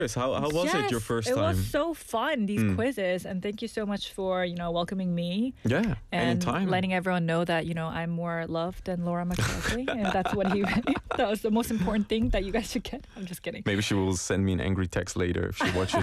How was it your first It time? was so fun, these quizzes, and thank you so much for, welcoming me Yeah, and anytime. letting everyone know that, I'm more loved than Laura McCarthy. And that's what that was the most important thing that you guys should get. I'm just kidding. Maybe she will send me an angry text later if she watches